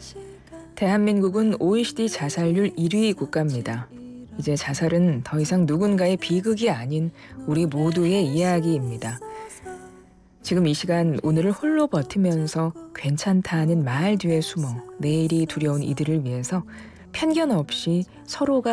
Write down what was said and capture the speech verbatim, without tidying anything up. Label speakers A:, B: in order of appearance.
A: 대한민국은 오이시디 자살률 일 위 국가입니다. 이제 자살은 더 이상 누군가의 비극이 아닌 우리 모두의 이야기입니다. 지금 이 시간 오늘을 홀로 버티면서 괜찮다는 말 뒤에 숨어 내일이 두려운 이들을 위해서 편견 없이 서로가